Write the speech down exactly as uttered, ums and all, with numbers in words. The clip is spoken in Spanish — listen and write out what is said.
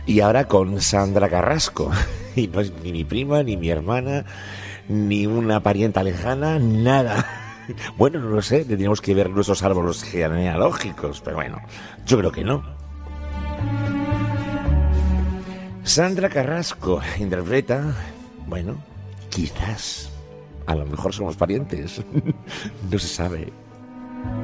Y ahora con Sandra Carrasco. Y no es ni mi prima, ni mi hermana, ni una parienta lejana, nada. Bueno, no lo sé, tendríamos que ver nuestros árboles genealógicos, pero bueno, yo creo que no. Sandra Carrasco interpreta, bueno, quizás, a lo mejor somos parientes, no se sabe.